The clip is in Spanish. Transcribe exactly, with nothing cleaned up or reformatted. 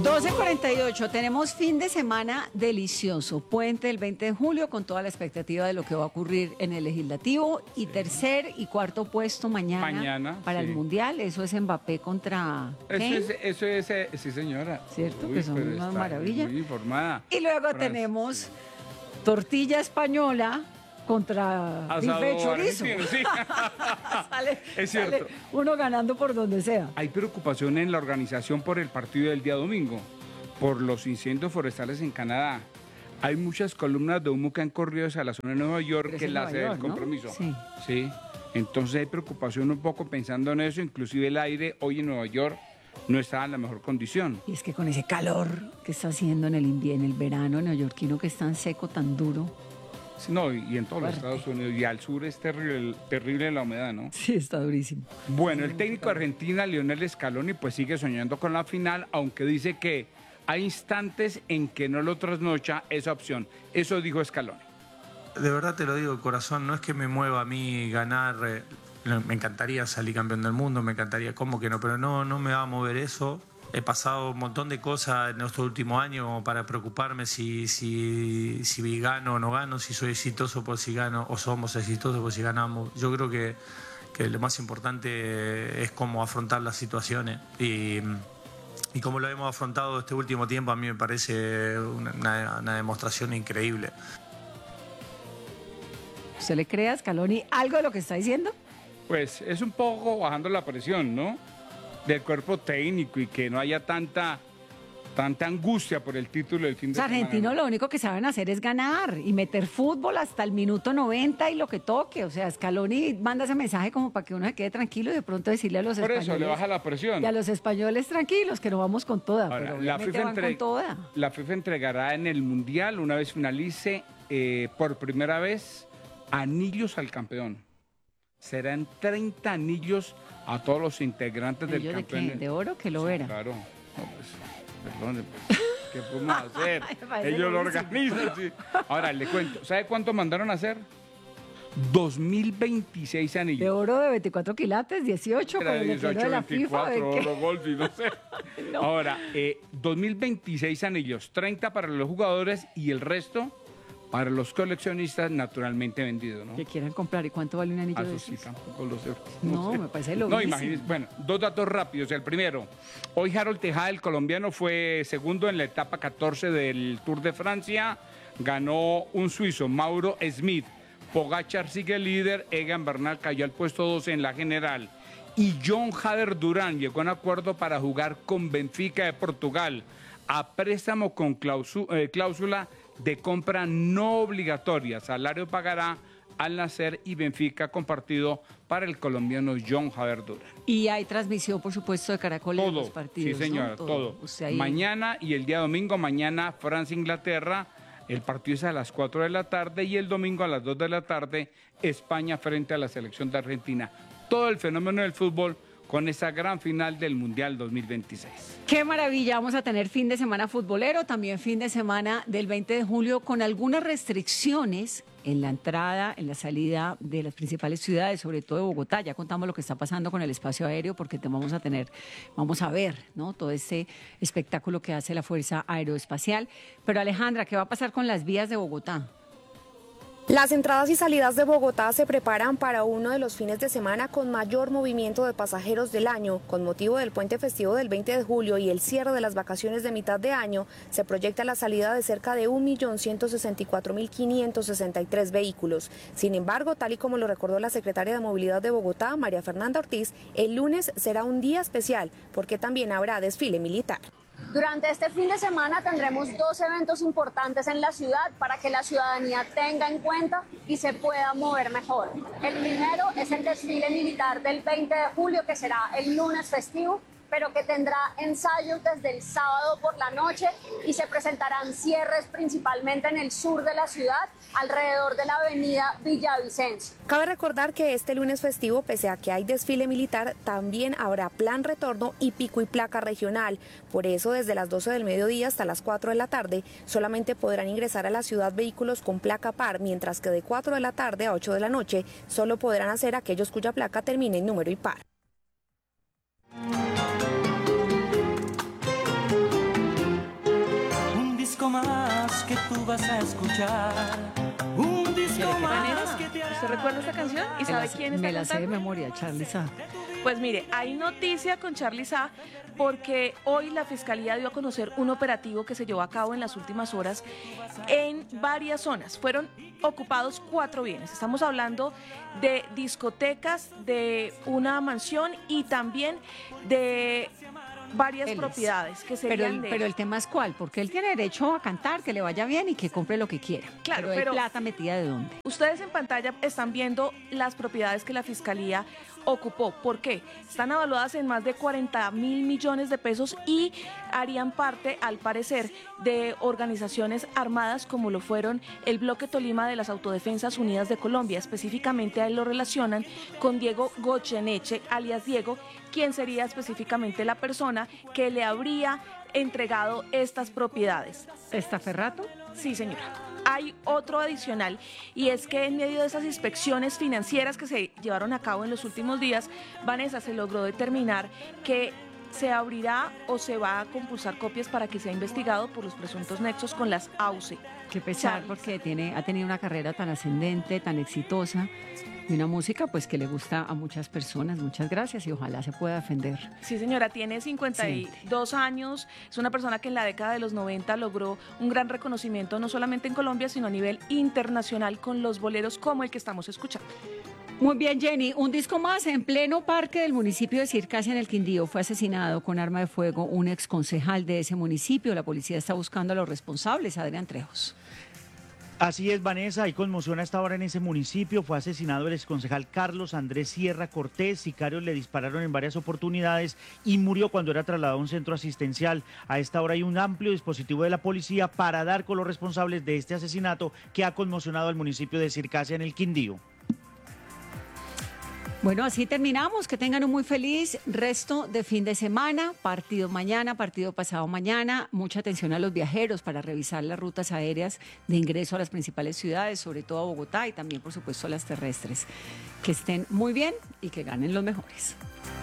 doce cuarenta y ocho, tenemos fin de semana delicioso, puente el veinte de julio con toda la expectativa de lo que va a ocurrir en el legislativo y sí. Tercer y cuarto puesto mañana, mañana para sí. el Mundial, eso es Mbappé contra Eso Kane. es, eso es, eh, sí señora. Cierto, Uy, que son una maravilla. Muy informada. Y luego Francia, tenemos sí. tortilla española contra Asado bife de chorizo. Sí. sale, es cierto. Sale uno ganando por donde sea. Hay preocupación en la organización por el partido del día domingo, por los incendios forestales en Canadá. Hay muchas columnas de humo que han corrido hacia la zona de Nueva York, Pero que es la sede del compromiso. ¿No? Sí. sí. Entonces hay preocupación un poco pensando en eso, inclusive el aire hoy en Nueva York no está en la mejor condición. Y es que con ese calor que está haciendo en el invierno, en el verano neoyorquino, que es tan seco, tan duro. No, y en todos Fuerte. los Estados Unidos, y al sur es terrible, terrible la humedad, ¿no? Sí, está durísimo. Bueno, el técnico de Argentina, Lionel Scaloni, pues sigue soñando con la final, aunque dice que hay instantes en que no lo trasnocha esa opción. Eso dijo Scaloni. De verdad te lo digo, corazón, no es que me mueva a mí ganar, eh, me encantaría salir campeón del mundo, me encantaría, ¿cómo que no? Pero no, no me va a mover eso. He pasado un montón de cosas en estos últimos años para preocuparme si, si, si gano o no gano, si soy exitoso por si gano o somos exitosos por si ganamos. Yo creo que, que lo más importante es cómo afrontar las situaciones y, y como lo hemos afrontado este último tiempo, a mí me parece una, una, una demostración increíble. ¿Usted le cree a Scaloni algo de lo que está diciendo? Pues es un poco bajando la presión, ¿no? Del cuerpo técnico y que no haya tanta, tanta angustia por el título del fin de Los semana. argentinos lo único que saben hacer es ganar y meter fútbol hasta el minuto noventa y lo que toque. O sea, Scaloni manda ese mensaje como para que uno se quede tranquilo y de pronto decirle a los Por españoles. eso le baja la presión. Y a los españoles tranquilos, que no vamos con toda. Ahora, pero la, obviamente FIFA van entre- con toda. la FIFA entregará en el Mundial, una vez finalice, eh, por primera vez, anillos al campeón. Serán treinta anillos a todos los integrantes del ¿Ellos de campeón. qué? ¿De oro? Que lo Sí, era. claro. No, pues, perdone, pues, ¿qué podemos hacer? Me parece Ellos lo buenísimo. organizan, sí. Ahora, le cuento, ¿sabe cuánto mandaron a hacer? dos mil veintiséis De anillos. oro de veinticuatro quilates, dieciocho, con Era el letrero de dieciocho, la FIFA. ¿de veinticuatro, qué? oro, golf y no sé. No. Ahora, eh, dos mil veintiséis anillos, treinta para los jugadores y el resto para los coleccionistas naturalmente vendidos, ¿no? Que quieran comprar. ¿Y cuánto vale un anillo A de eso sí, esos? tampoco lo sé. No, sé. me parece No, loquísimo. imagínense. Bueno, dos datos rápidos. El primero, hoy Harold Tejada, el colombiano, fue segundo en la etapa catorce del Tour de Francia. Ganó un suizo, Mauro Smith. Pogacar sigue líder. Egan Bernal cayó al puesto doce en la general. Y John Hader Durán llegó a un acuerdo para jugar con Benfica de Portugal a préstamo con clausu- eh, cláusula de compra no obligatoria. Salario pagará al nacer y Benfica compartido para el colombiano John Hader Durán. Y hay transmisión, por supuesto, de Caracol en Todo, los partidos. sí señora, ¿no? todo. Usted ahí- Mañana y el día domingo, mañana Francia-Inglaterra, el partido es a las cuatro de la tarde y el domingo a las dos de la tarde España frente a la selección de Argentina. Todo el fenómeno del fútbol con esa gran final del Mundial dos mil veintiséis. Qué maravilla, vamos a tener fin de semana futbolero, también fin de semana del veinte de julio con algunas restricciones en la entrada, en la salida de las principales ciudades, sobre todo de Bogotá. Ya contamos lo que está pasando con el espacio aéreo porque te vamos a tener, vamos a ver, ¿no? Todo este espectáculo que hace la Fuerza Aeroespacial. Pero Alejandra, ¿qué va a pasar con las vías de Bogotá? Las entradas y salidas de Bogotá se preparan para uno de los fines de semana con mayor movimiento de pasajeros del año. Con motivo del puente festivo del veinte de julio y el cierre de las vacaciones de mitad de año, se proyecta la salida de cerca de un millón ciento sesenta y cuatro mil quinientos sesenta y tres vehículos. Sin embargo, tal y como lo recordó la secretaria de Movilidad de Bogotá, María Fernanda Ortiz, el lunes será un día especial porque también habrá desfile militar. Durante este fin de semana tendremos dos eventos importantes en la ciudad para que la ciudadanía tenga en cuenta y se pueda mover mejor. El primero es el desfile militar del veinte de julio, que será el lunes festivo, pero que tendrá ensayos desde el sábado por la noche y se presentarán cierres principalmente en el sur de la ciudad, alrededor de la avenida Villavicencio. Cabe recordar que este lunes festivo, pese a que hay desfile militar, también habrá plan retorno y pico y placa regional. Por eso, desde las doce del mediodía hasta las cuatro de la tarde, solamente podrán ingresar a la ciudad vehículos con placa par, mientras que de cuatro de la tarde a ocho de la noche solo podrán hacer aquellos cuya placa termine en número impar. que tú vas a escuchar un disco más que te hará... ¿Usted recuerda esta canción? ¿Y Me sabe la sé- quién está Me la sé de cantando? memoria, Charly Sa. Pues mire, hay noticia con Charly Sa porque hoy la Fiscalía dio a conocer un operativo que se llevó a cabo en las últimas horas en varias zonas. Fueron ocupados cuatro bienes. Estamos hablando de discotecas, de una mansión y también de varias Él es. propiedades que Pero serían el, de pero él. el tema es cuál, porque él tiene derecho a cantar, que le vaya bien y que compre lo que quiera. Claro, pero, ¿hay pero- plata metida de dónde? Ustedes en pantalla están viendo las propiedades que la Fiscalía ocupó. ¿Por qué? Están evaluadas en más de cuarenta mil millones de pesos y harían parte, al parecer, de organizaciones armadas como lo fueron el Bloque Tolima de las Autodefensas Unidas de Colombia. Específicamente a él lo relacionan con Diego Goyeneche, alias Diego, quien sería específicamente la persona que le habría entregado estas propiedades. ¿Estaferrato? Sí, señora. Hay otro adicional y es que en medio de esas inspecciones financieras que se llevaron a cabo en los últimos días, Vanessa, se logró determinar que se abrirá o se va a compulsar copias para que sea investigado por los presuntos nexos con las A U C E. Qué pesar, Charly. porque tiene, ha tenido una carrera tan ascendente, tan exitosa, y una música pues que le gusta a muchas personas. Muchas gracias y ojalá se pueda defender. Sí, señora, tiene cincuenta y dos años, es una persona que en la década de los noventa logró un gran reconocimiento no solamente en Colombia, sino a nivel internacional con los boleros como el que estamos escuchando. Muy bien, Jenny. Un disco más. En pleno parque del municipio de Circasia, en el Quindío, fue asesinado con arma de fuego un exconcejal de ese municipio. La policía está buscando a los responsables. Adrián Trejos. Así es, Vanessa, hay conmoción a esta hora en ese municipio. Fue asesinado el exconcejal Carlos Andrés Sierra Cortés. Sicarios le dispararon en varias oportunidades y murió cuando era trasladado a un centro asistencial. A esta hora hay un amplio dispositivo de la policía para dar con los responsables de este asesinato que ha conmocionado al municipio de Circasia en el Quindío. Bueno, así terminamos. Que tengan un muy feliz resto de fin de semana. Partido mañana, partido pasado mañana. Mucha atención a los viajeros para revisar las rutas aéreas de ingreso a las principales ciudades, sobre todo a Bogotá y también, por supuesto, a las terrestres. Que estén muy bien y que ganen los mejores.